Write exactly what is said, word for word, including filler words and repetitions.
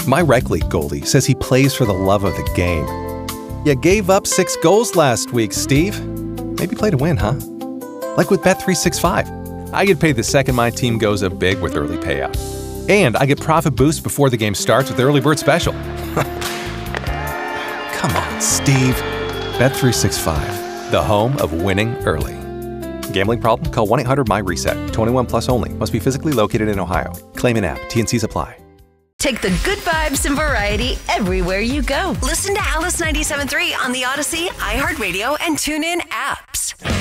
My rec league goalie says he plays for the love of the game. You gave up six goals last week, Steve. Maybe play to win, huh? Like with Bet three sixty-five. I get paid the second my team goes up big with early payout. And I get profit boosts before the game starts with the Early Bird Special. Come on, Steve. Bet three sixty-five, the home of winning early. Gambling problem? Call one eight hundred my reset. twenty-one plus only. Must be physically located in Ohio. Claim in app. T N Cs apply. Take the good vibes and variety everywhere you go. Listen to Alice ninety-seven point three on the Odyssey, iHeartRadio, and TuneIn apps.